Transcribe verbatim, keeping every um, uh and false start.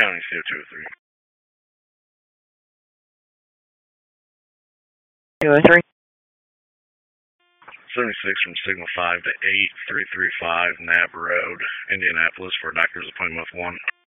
County C O two oh three. two oh three. seventy-six from Signal five to eight, three three five Nab Road, Indianapolis, for a doctor's appointment with one.